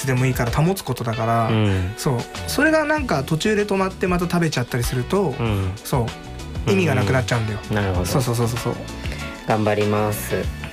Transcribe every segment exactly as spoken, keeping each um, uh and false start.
でもいいから保つことだから、うん、そうそれがなんか途中で止まってまた食べちゃったりすると、うん、そう意味がなくなっちゃうんだよ、 うん、なるほど。 そうそうそうそう頑張ります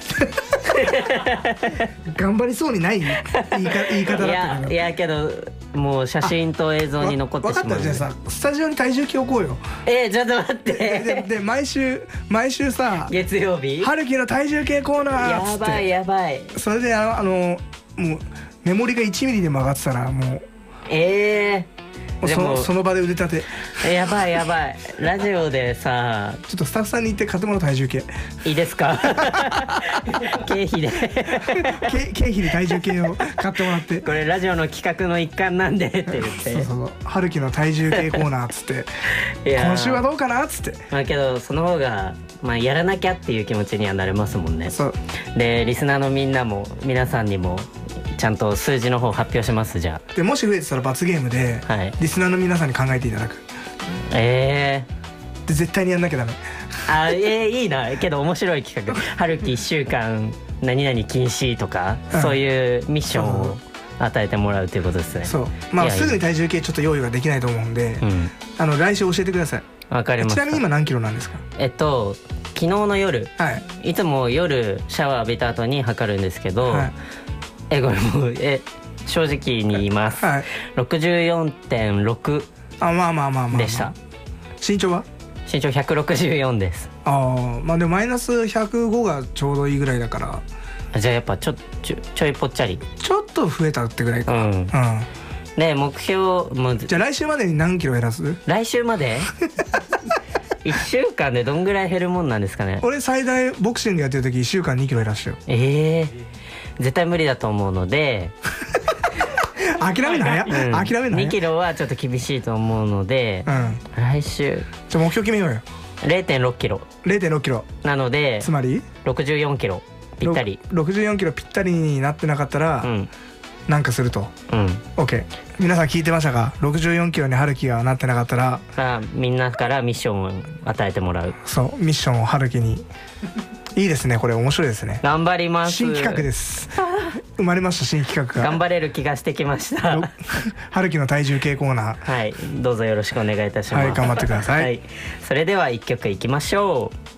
頑張りそうにない言いか言い方だったけど、 いやいやけどもう写真と映像に残ってしまう。 分かった。じゃあさスタジオに体重計置こうよ。 えー、ちょっと待ってで, で, で毎週毎週さ月曜日春樹の体重計コーナーっつって、 やばいやばい。 それであの, あのもうメモリがいちミリでも上がってたらもうえーそ の, その場で腕立てやばいやばい。ラジオでさちょっとスタッフさんに言って買ってもらう体重計いいですか経費で経費で体重計を買ってもらって、 これラジオの企画の一環なんでって言ってそうそう春樹の体重計コーナーっつって今週はどうかなっつって。 まあけどその方がまあやらなきゃっていう気持ちにはなれますもんね。 そうでリスナーのみんなも皆さんにもちゃんと数字の方発表します。じゃあでもし増えてたら罰ゲームで、はい、リスナーの皆さんに考えていただく。 えー、で絶対にやんなきゃダメ。 あえー、いいな。けど面白い企画春樹いっしゅうかん何々禁止とか、うん、そういうミッションを与えてもらうということですね。 そうまあすぐに体重計ちょっと用意ができないと思うんで、うん、あの来週教えてください。 わかりました。 ちなみに今何キロなんですか？ えっと昨日の夜、はい、いつも夜シャワー浴びた後に測るんですけど、はい、えこれもうえ正直に言います、はい、ろくじゅうよんてんろくあまあまあまあまあでした。 身長は？ 身長ひゃくろくじゅうよんです。 ああまあでもマイナスひゃくごがちょうどいいぐらいだから、 あじゃあやっぱちょちょちょいぽっちゃりちょっと増えたってぐらいか。うん、うん、 で目標もじゃあ来週までに何キロ減らす？ 来週までいっしゅうかんでどんぐらい減るもんなんですかね。 俺最大ボクシングやってる時いっしゅうかんにキロ減らしたよ。 ええー絶対無理だと思うので諦めない、うん、諦めない。 にキロはちょっと厳しいと思うので、うん、来週じゃあ目標決めようよ。 れいてんろっキロれいてんろっキロなのでつまりろくじゅうよんキロぴったり。 ろくじゅうよんキロぴったりになってなかったら、うん、なんかすると、うん、OK。 皆さん聞いてましたか？ろくじゅうよんキロに春樹がなってなかったらあみんなからミッションを与えてもらう。 そうミッションを春樹にいいですね。これ面白いですね。 頑張ります。 新企画です生まれました新企画が。 頑張れる気がしてきました春樹の体重計コーナー、 はいどうぞよろしくお願いいたします。 はい頑張ってください、はい、 それではいっきょくいきましょう。